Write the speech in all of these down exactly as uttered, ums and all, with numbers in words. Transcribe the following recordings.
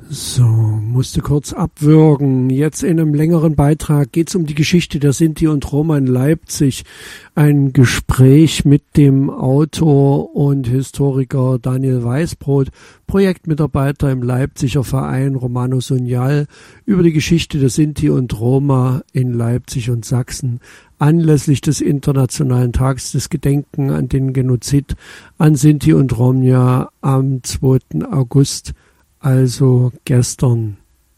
So, musste kurz abwürgen. Jetzt in einem längeren Beitrag geht es um die Geschichte der Sinti und Roma in Leipzig. Ein Gespräch mit dem Autor und Historiker Daniel Weißbrot, Projektmitarbeiter im Leipziger Verein Romano Sonial, über die Geschichte der Sinti und Roma in Leipzig und Sachsen anlässlich des Internationalen Tages des Gedenken an den Genozid an Sinti und Roma am zweiten August. Also gestern.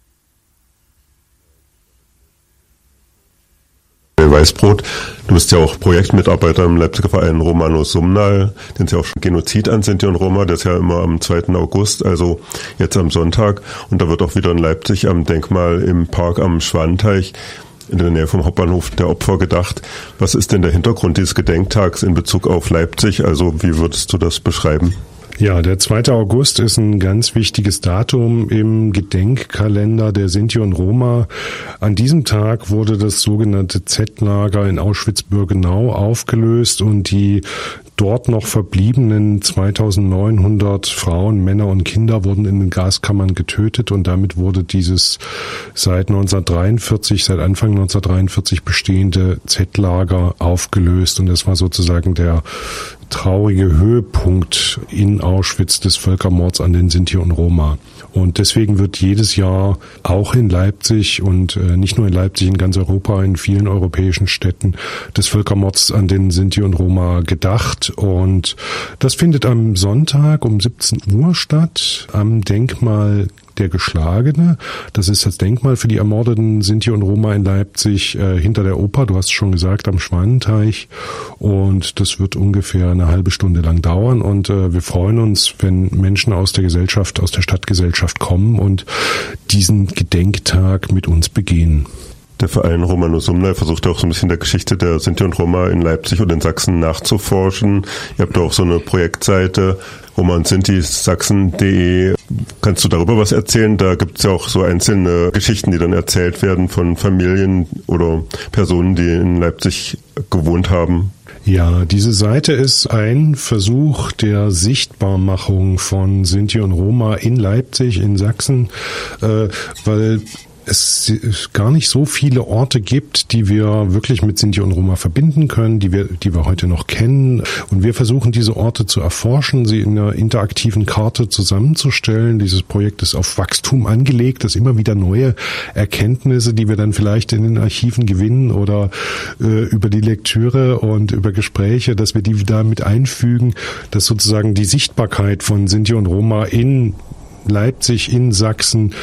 Weißbrot, du bist ja auch Projektmitarbeiter im Leipziger Verein Romano Sumnal, den es ja auch schon Genozid an Sinti und Roma, der ist ja immer am zweiten August, also jetzt am Sonntag. Und da wird auch wieder in Leipzig am Denkmal im Park am Schwanteich in der Nähe vom Hauptbahnhof der Opfer gedacht. Was ist denn der Hintergrund dieses Gedenktags in Bezug auf Leipzig? Also wie würdest du das beschreiben? Ja, der zweite August ist ein ganz wichtiges Datum im Gedenkkalender der Sinti und Roma. An diesem Tag wurde das sogenannte Z-Lager in Auschwitz-Birkenau aufgelöst und die dort noch verbliebenen zweitausendneunhundert Frauen, Männer und Kinder wurden in den Gaskammern getötet und damit wurde dieses seit neunzehnhundertdreiundvierzig, seit Anfang neunzehnhundertdreiundvierzig bestehende Z-Lager aufgelöst und das war sozusagen der traurige Höhepunkt in Auschwitz des Völkermords an den Sinti und Roma. Und deswegen wird jedes Jahr auch in Leipzig und äh, nicht nur in Leipzig, in ganz Europa, in vielen europäischen Städten des Völkermords an den Sinti und Roma gedacht. Und das findet am Sonntag um siebzehn Uhr statt am Denkmal der Geschlagene. Das ist das Denkmal für die ermordeten Sinti und Roma in Leipzig äh, hinter der Oper, du hast es schon gesagt, am Schwanenteich. Und das wird ungefähr eine halbe Stunde lang dauern. Und äh, wir freuen uns, wenn Menschen aus der Gesellschaft, aus der Stadtgesellschaft kommen und diesen Gedenktag mit uns begehen. Der Verein Romano Sumnal versucht auch so ein bisschen der Geschichte der Sinti und Roma in Leipzig und in Sachsen nachzuforschen. Ihr habt auch so eine Projektseite Roma und Sinti Sachsen punkt de. Kannst du darüber was erzählen? Da gibt es ja auch so einzelne Geschichten, die dann erzählt werden von Familien oder Personen, die in Leipzig gewohnt haben. Ja, diese Seite ist ein Versuch der Sichtbarmachung von Sinti und Roma in Leipzig, in Sachsen, äh, weil es gar nicht so viele Orte gibt, die wir wirklich mit Sinti und Roma verbinden können, die wir, die wir heute noch kennen. Und wir versuchen, diese Orte zu erforschen, sie in einer interaktiven Karte zusammenzustellen. Dieses Projekt ist auf Wachstum angelegt, dass immer wieder neue Erkenntnisse, die wir dann vielleicht in den Archiven gewinnen oder äh, über die Lektüre und über Gespräche, dass wir die da mit einfügen, dass sozusagen die Sichtbarkeit von Sinti und Roma in Leipzig, in Sachsen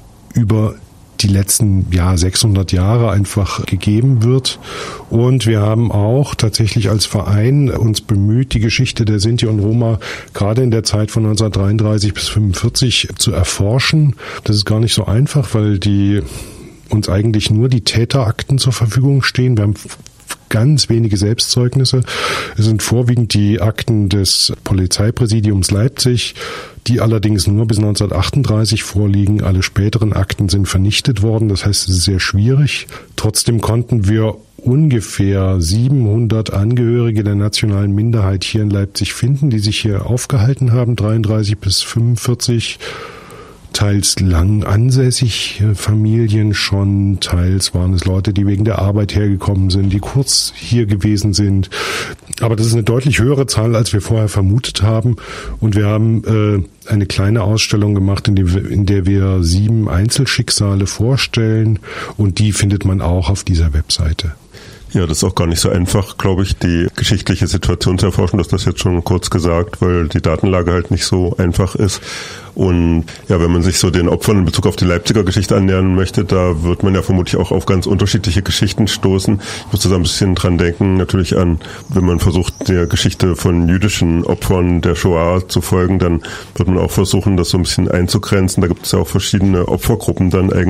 über die letzten ja, sechshundert Jahre einfach gegeben wird. Und wir haben auch tatsächlich als Verein uns bemüht, die Geschichte der Sinti und Roma gerade in der Zeit von neunzehnhundertdreiunddreißig bis fünfundvierzig zu erforschen. Das ist gar nicht so einfach, weil die uns eigentlich nur die Täterakten zur Verfügung stehen. Wir haben ganz wenige Selbstzeugnisse. Es sind vorwiegend die Akten des Polizeipräsidiums Leipzig, die allerdings nur bis neunzehnhundertachtunddreißig vorliegen. Alle späteren Akten sind vernichtet worden. Das heißt, es ist sehr schwierig. Trotzdem konnten wir ungefähr siebenhundert Angehörige der nationalen Minderheit hier in Leipzig finden, die sich hier aufgehalten haben, dreiunddreißig bis fünfundvierzig. Teils lang ansässig Familien schon, teils waren es Leute, die wegen der Arbeit hergekommen sind, die kurz hier gewesen sind. Aber das ist eine deutlich höhere Zahl, als wir vorher vermutet haben. Und wir haben äh, eine kleine Ausstellung gemacht, in, die wir, in der wir sieben Einzelschicksale vorstellen. Und die findet man auch auf dieser Webseite. Ja, das ist auch gar nicht so einfach, glaube ich, die geschichtliche Situation zu erforschen. Du hast das jetzt schon kurz gesagt, weil die Datenlage halt nicht so einfach ist. Und ja, wenn man sich so den Opfern in Bezug auf die Leipziger Geschichte annähern möchte, da wird man ja vermutlich auch auf ganz unterschiedliche Geschichten stoßen. Ich musste da ein bisschen dran denken, natürlich an, wenn man versucht, der Geschichte von jüdischen Opfern der Shoah zu folgen, dann wird man auch versuchen, das so ein bisschen einzugrenzen. Da gibt es ja auch verschiedene Opfergruppen dann eigentlich